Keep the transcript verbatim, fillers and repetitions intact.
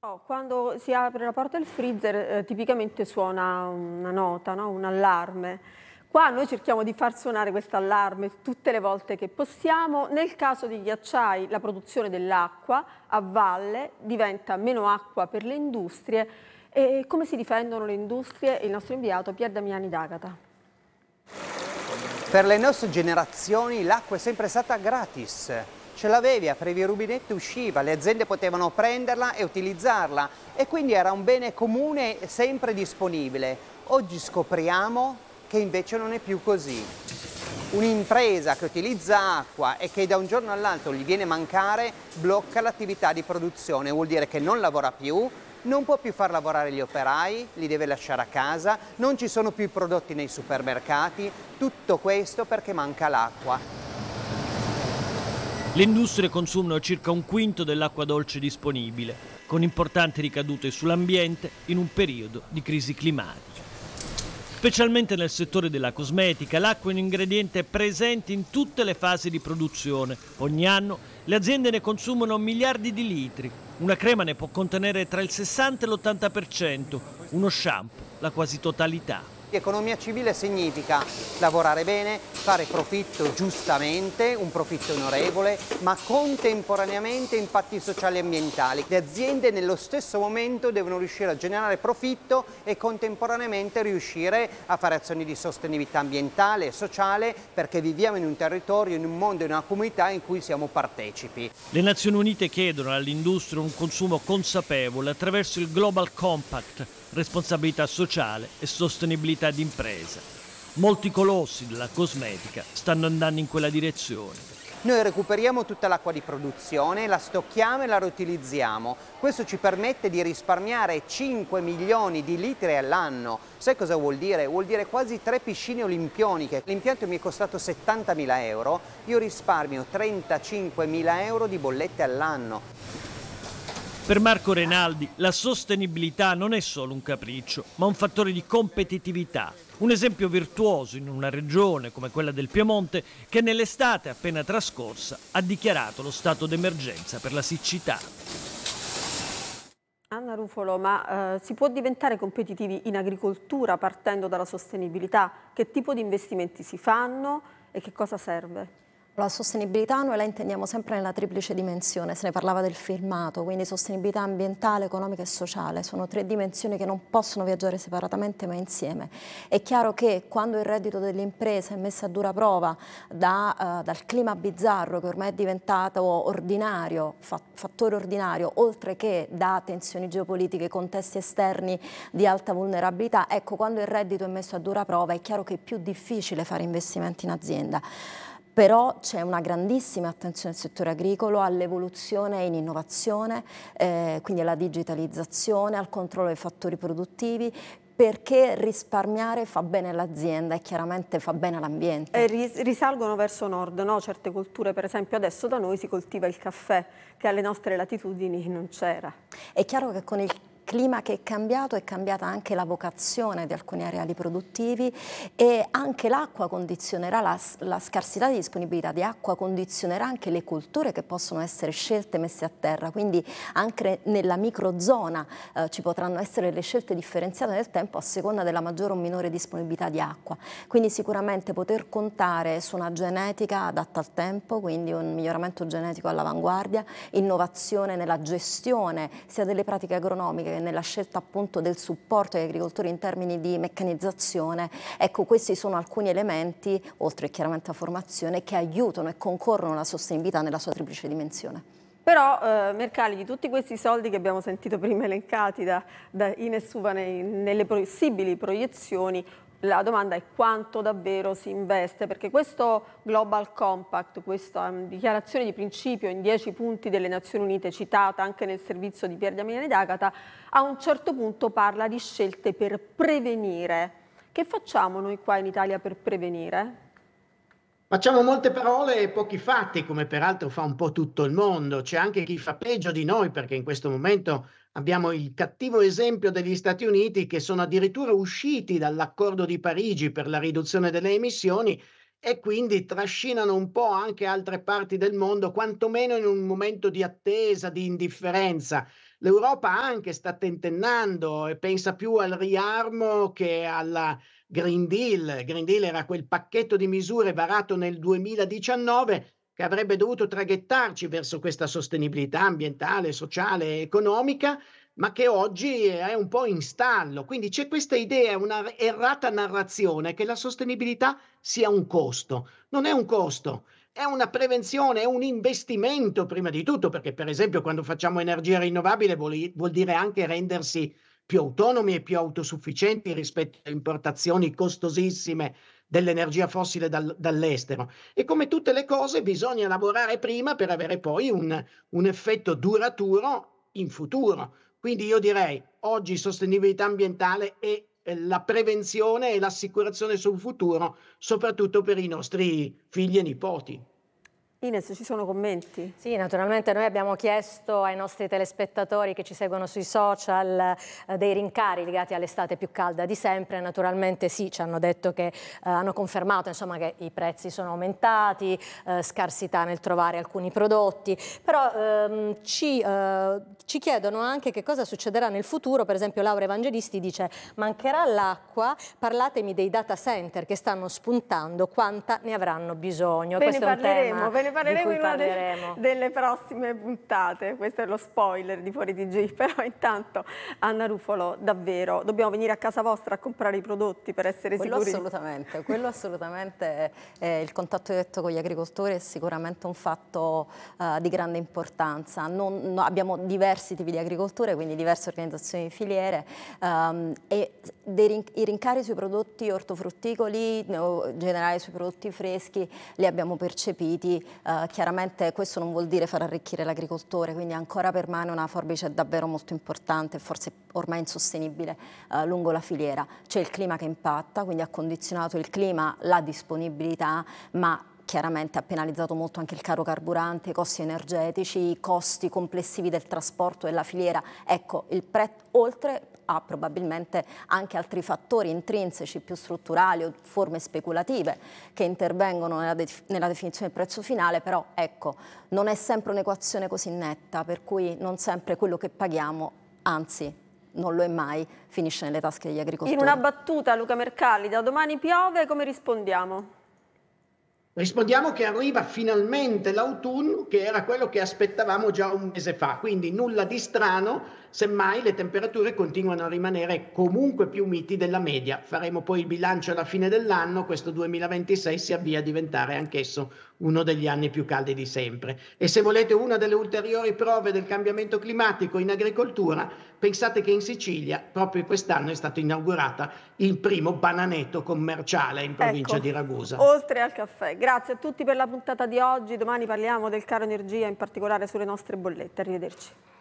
Oh, quando si apre la porta del freezer, eh, tipicamente suona una nota, no? Un allarme. Qua noi cerchiamo di far suonare questo allarme tutte le volte che possiamo. Nel caso di ghiacciai, la produzione dell'acqua a valle diventa meno acqua per le industrie. E come si difendono le industrie? Il nostro inviato Pier Damiani D'Agata. Per le nostre generazioni l'acqua è sempre stata gratis. Ce l'avevi, aprivi il rubinetto e usciva, le aziende potevano prenderla e utilizzarla e quindi era un bene comune sempre disponibile. Oggi scopriamo che invece non è più così. Un'impresa che utilizza acqua e che da un giorno all'altro gli viene a mancare blocca l'attività di produzione, vuol dire che non lavora più, non può più far lavorare gli operai, li deve lasciare a casa, non ci sono più i prodotti nei supermercati, tutto questo perché manca l'acqua. Le industrie consumano circa un quinto dell'acqua dolce disponibile, con importanti ricadute sull'ambiente in un periodo di crisi climatica. Specialmente nel settore della cosmetica, l'acqua è un ingrediente presente in tutte le fasi di produzione. Ogni anno le aziende ne consumano miliardi di litri. Una crema ne può contenere tra il sessanta e l'ottanta per cento, uno shampoo la quasi totalità. Economia civile significa lavorare bene, fare profitto giustamente, un profitto onorevole, ma contemporaneamente impatti sociali e ambientali. Le aziende nello stesso momento devono riuscire a generare profitto e contemporaneamente riuscire a fare azioni di sostenibilità ambientale e sociale, perché viviamo in un territorio, in un mondo, in una comunità in cui siamo partecipi. Le Nazioni Unite chiedono all'industria un consumo consapevole attraverso il Global Compact, responsabilità sociale e sostenibilità d'impresa. Molti colossi della cosmetica stanno andando in quella direzione. Noi recuperiamo tutta l'acqua di produzione, la stocchiamo e la riutilizziamo. Questo ci permette di risparmiare cinque milioni di litri all'anno. Sai cosa vuol dire? Vuol dire quasi tre piscine olimpioliche. L'impianto mi è costato settantamila euro, io risparmio trentacinquemila euro di bollette all'anno. Per Marco Renaldi la sostenibilità non è solo un capriccio, ma un fattore di competitività. Un esempio virtuoso in una regione come quella del Piemonte che nell'estate appena trascorsa ha dichiarato lo stato d'emergenza per la siccità. Anna Rufolo, ma eh, si può diventare competitivi in agricoltura partendo dalla sostenibilità? Che tipo di investimenti si fanno e che cosa serve? La sostenibilità noi la intendiamo sempre nella triplice dimensione, se ne parlava del filmato, quindi sostenibilità ambientale, economica e sociale, sono tre dimensioni che non possono viaggiare separatamente ma insieme. È chiaro che quando il reddito delle imprese è messo a dura prova da, uh, dal clima bizzarro che ormai è diventato ordinario, fa fattore ordinario, oltre che da tensioni geopolitiche, contesti esterni di alta vulnerabilità, ecco, quando il reddito è messo a dura prova è chiaro che è più difficile fare investimenti in azienda. Però c'è una grandissima attenzione nel settore agricolo all'evoluzione in innovazione, eh, quindi alla digitalizzazione, al controllo dei fattori produttivi, perché risparmiare fa bene all'azienda e chiaramente fa bene all'ambiente. E risalgono verso nord, no? Certe colture, per esempio adesso da noi si coltiva il caffè, che alle nostre latitudini non c'era. È chiaro che con il clima che è cambiato, è cambiata anche la vocazione di alcuni areali produttivi e anche l'acqua condizionerà, la, la scarsità di disponibilità di acqua condizionerà anche le colture che possono essere scelte e messe a terra, quindi anche nella microzona eh, ci potranno essere le scelte differenziate nel tempo a seconda della maggiore o minore disponibilità di acqua. Quindi sicuramente poter contare su una genetica adatta al tempo, quindi un miglioramento genetico all'avanguardia, innovazione nella gestione sia delle pratiche agronomiche nella scelta appunto del supporto agli agricoltori in termini di meccanizzazione. Ecco, questi sono alcuni elementi, oltre chiaramente alla formazione, che aiutano e concorrono alla sostenibilità nella sua triplice dimensione. Però, eh, Mercalli, di tutti questi soldi che abbiamo sentito prima elencati da, da Ines Uva nei, nelle possibili proiezioni, la domanda è quanto davvero si investe, perché questo Global Compact, questa um, dichiarazione di principio in dieci punti delle Nazioni Unite, citata anche nel servizio di Pier Damiani D'Agata, a un certo punto parla di scelte per prevenire. Che facciamo noi qua in Italia per prevenire? Facciamo molte parole e pochi fatti, come peraltro fa un po' tutto il mondo. C'è anche chi fa peggio di noi, perché in questo momento abbiamo il cattivo esempio degli Stati Uniti che sono addirittura usciti dall'accordo di Parigi per la riduzione delle emissioni e quindi trascinano un po' anche altre parti del mondo, quantomeno in un momento di attesa, di indifferenza. L'Europa anche sta tentennando e pensa più al riarmo che alla Green Deal. Green Deal era quel pacchetto di misure varato nel duemiladiciannove che avrebbe dovuto traghettarci verso questa sostenibilità ambientale, sociale e economica, ma che oggi è un po' in stallo. Quindi c'è questa idea, una errata narrazione che la sostenibilità sia un costo. Non è un costo, è una prevenzione, è un investimento prima di tutto, perché per esempio quando facciamo energia rinnovabile vuol, vuol dire anche rendersi più autonomi e più autosufficienti rispetto a importazioni costosissime dell'energia fossile dal, dall'estero. E come tutte le cose bisogna lavorare prima per avere poi un, un effetto duraturo in futuro. Quindi io direi oggi sostenibilità ambientale e eh, la prevenzione e l'assicurazione sul futuro, soprattutto per i nostri figli e nipoti. Ines, ci sono commenti? Sì, naturalmente noi abbiamo chiesto ai nostri telespettatori che ci seguono sui social eh, dei rincari legati all'estate più calda di sempre. Naturalmente sì, ci hanno detto che eh, hanno confermato insomma, che i prezzi sono aumentati, eh, scarsità nel trovare alcuni prodotti, però ehm, ci, eh, ci chiedono anche che cosa succederà nel futuro. Per esempio Laura Evangelisti dice: mancherà l'acqua, parlatemi dei data center che stanno spuntando, quanta ne avranno bisogno. Ve Questo ne è un parleremo, tema ve ne parleremo in una parleremo. de delle prossime puntate. Questo è lo spoiler di Fuori T G. Però intanto, Anna Ruffolo, davvero dobbiamo venire a casa vostra a comprare i prodotti per essere quello sicuri? Assolutamente, quello assolutamente. Eh, il contatto diretto con gli agricoltori è sicuramente un fatto uh, di grande importanza. Non, no, abbiamo diversi tipi di agricolture, quindi diverse organizzazioni di filiere, um, e dei rin i rincari sui prodotti ortofrutticoli, no, in generale sui prodotti freschi, li abbiamo percepiti. Uh, chiaramente questo non vuol dire far arricchire l'agricoltore, quindi ancora permane una forbice davvero molto importante, forse ormai insostenibile, uh, lungo la filiera. C'è il clima che impatta, quindi ha condizionato il clima, la disponibilità, ma chiaramente ha penalizzato molto anche il caro carburante, i costi energetici, i costi complessivi del trasporto della filiera. Ecco, il prezzo oltre a probabilmente anche altri fattori intrinseci più strutturali o forme speculative che intervengono nella, de nella definizione del prezzo finale, però ecco, non è sempre un'equazione così netta, per cui non sempre quello che paghiamo, anzi non lo è mai, finisce nelle tasche degli agricoltori. In una battuta, Luca Mercalli, da domani piove, come rispondiamo? Rispondiamo che arriva finalmente l'autunno, che era quello che aspettavamo già un mese fa, quindi nulla di strano, semmai le temperature continuano a rimanere comunque più miti della media. Faremo poi il bilancio alla fine dell'anno, questo duemilaventisei si avvia a diventare anch'esso uno degli anni più caldi di sempre. E se volete una delle ulteriori prove del cambiamento climatico in agricoltura, pensate che in Sicilia proprio quest'anno è stato inaugurata il primo bananeto commerciale in provincia ecco, di Ragusa. Oltre al caffè. Grazie a tutti per la puntata di oggi. Domani parliamo del caro energia, in particolare sulle nostre bollette. Arrivederci.